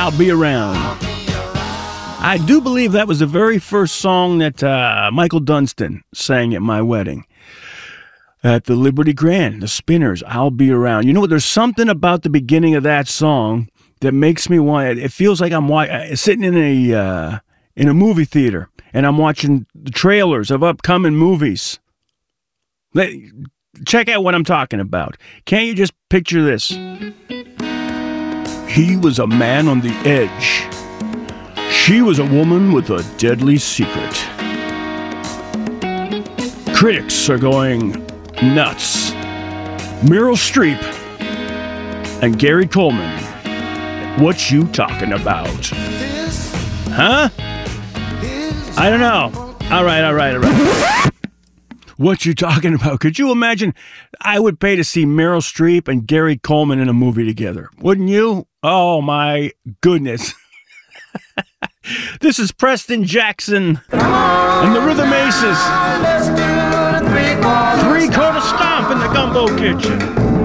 I'll Be Around. I do believe that was the very first song that Michael Dunstan sang at my wedding. At the Liberty Grand, the Spinners, I'll Be Around. You know what? There's something about the beginning of that song that makes me want it. Feels like I'm sitting in a movie theater and I'm watching the trailers of upcoming movies. Check out what I'm talking about. Can't you just picture this? He was a man on the edge. She was a woman with a deadly secret. Critics are going nuts. Meryl Streep and Gary Coleman. What you talking about? Huh? I don't know. All right. What you talking about? Could you imagine? I would pay to see Meryl Streep and Gary Coleman in a movie together. Wouldn't you? Oh, my goodness. This is Preston Jackson and the Rhythm Aces. Three-quarter stomp in the gumbo kitchen.